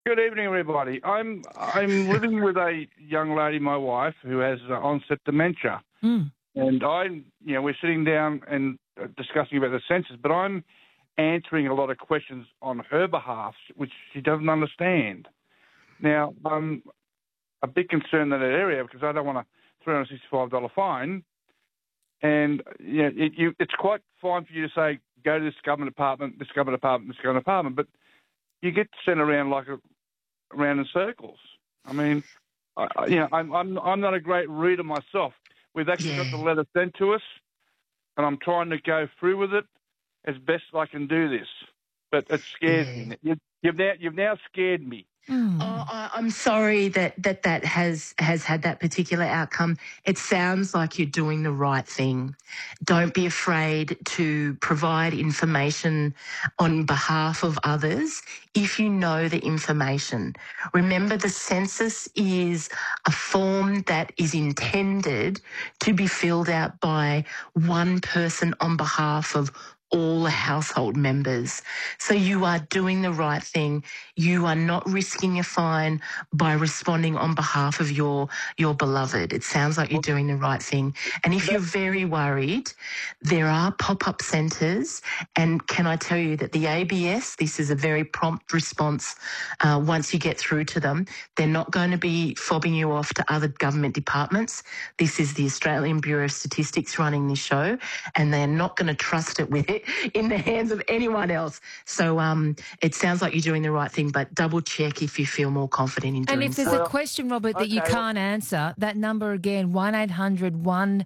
Good evening, everybody. I'm living with a young lady, my wife, who has onset dementia, and we're sitting down and discussing about the census, but I'm answering a lot of questions on her behalf, which she doesn't understand. Now, I'm a bit concerned in that area because I don't want a $365 fine, and it's quite fine for you to say go to this government department, this government department, this government department, but you get sent around around in circles. I mean, I'm not a great reader myself. We've actually got the letter sent to us, and I'm trying to go through with it as best I can do this. But it scares me. You've now scared me. Oh, I'm sorry that has had that particular outcome. It sounds like you're doing the right thing. Don't be afraid to provide information on behalf of others if you know the information. Remember, the census is a form that is intended to be filled out by one person on behalf of all household members. So you are doing the right thing. You are not risking a fine by responding on behalf of your beloved. It sounds like you're doing the right thing. And if you're very worried, there are pop-up centres, and can I tell you that the ABS, this is a very prompt response once you get through to them. They're not going to be fobbing you off to other government departments. This is the Australian Bureau of Statistics running this show, and they're not going to trust it with it in the hands of anyone else. So it sounds like you're doing the right thing, but double check if you feel more confident in doing so. And if there's a question, Robert, that you can't answer, that number again, 1-800-181,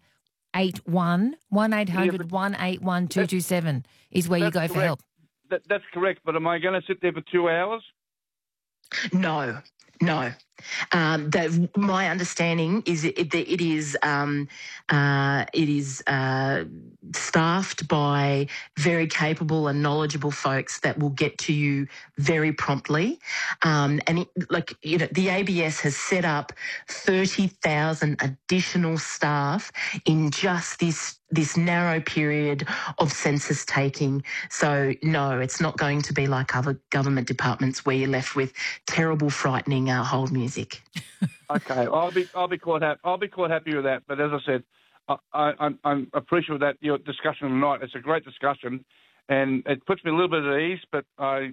1-800-181-227 is where you go for help. That's correct, but am I going to sit there for 2 hours? No. My understanding is it is staffed by very capable and knowledgeable folks that will get to you very promptly. The ABS has set up 30,000 additional staff in just this narrow period of census taking. So no, it's not going to be like other government departments where you're left with terrible, frightening hold music. Okay, I'll be quite happy with that. But as I said, I'm appreciative of that your discussion tonight. It's a great discussion, and it puts me a little bit at ease. But I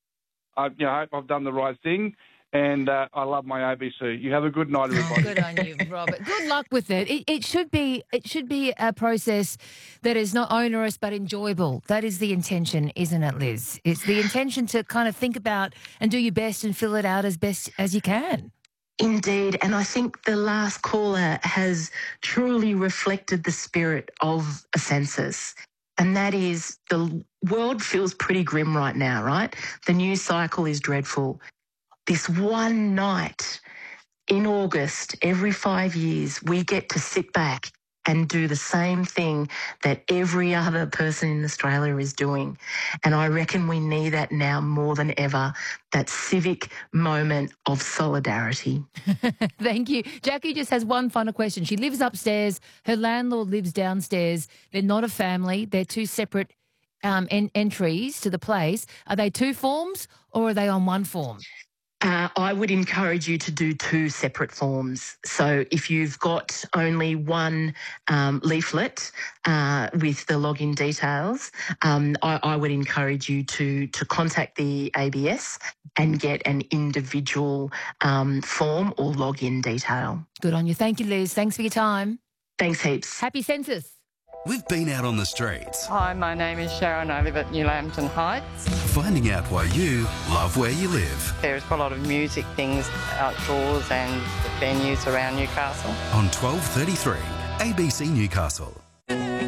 hope I've done the right thing. And I love my ABC. You have a good night, everybody. Good on you, Robert. Good luck with it. It should be a process that is not onerous but enjoyable. That is the intention, isn't it, Liz? It's the intention to kind of think about and do your best and fill it out as best as you can. Indeed, and I think the last caller has truly reflected the spirit of a census. And that is, the world feels pretty grim right now, right? The news cycle is dreadful. This one night in August, every 5 years, we get to sit back and do the same thing that every other person in Australia is doing. And I reckon we need that now more than ever, that civic moment of solidarity. Thank you. Jackie just has one final question. She lives upstairs. Her landlord lives downstairs. They're not a family. They're two separate entries to the place. Are they two forms or are they on one form? I would encourage you to do two separate forms. So if you've got only one leaflet with the login details, I would encourage you to contact the ABS and get an individual form or login detail. Good on you. Thank you, Liz. Thanks for your time. Thanks heaps. Happy census. We've been out on the streets. Hi, my name is Sharon. I live at New Lambton Heights. Finding out why you love where you live. There's a lot of music things outdoors and venues around Newcastle. On 12:33, ABC Newcastle.